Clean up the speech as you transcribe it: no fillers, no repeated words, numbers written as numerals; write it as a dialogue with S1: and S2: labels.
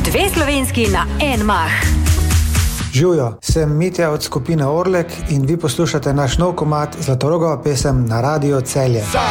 S1: Dve slovenski na en mah.
S2: Živjo, sem Mitja od skupine Orlek in vi poslušate naš nov komad Zlatorogova pesem na Radio Celje.